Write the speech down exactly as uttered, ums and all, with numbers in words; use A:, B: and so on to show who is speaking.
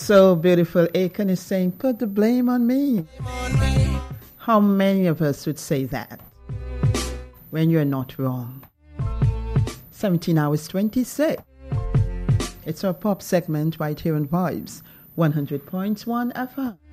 A: So beautiful. Akon is saying, put the blame on me. How many of us would say that when you're not wrong? seventeen hours twenty-six. It's our pop segment right here on Vibes one hundred point one F M.